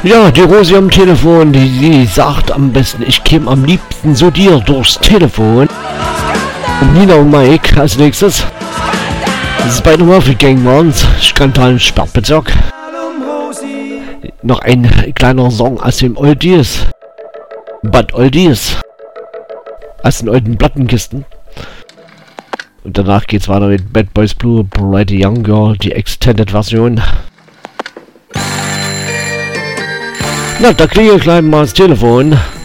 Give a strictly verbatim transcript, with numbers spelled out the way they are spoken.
Ja, die Rosi am Telefon, die, die sagt am besten, ich käme am liebsten zu dir durchs Telefon. Und Nina und Mike als nächstes. Das ist bei der Murphy Gang Manns, Skandal Sperrbezirk. Noch ein kleiner Song aus dem Oldies. But Oldies. Aus den alten Plattenkisten. Und danach geht's weiter mit Bad Boys Blue, Pretty Young Girl, die Extended Version. Na, da kriege ich gleich mal das Telefon.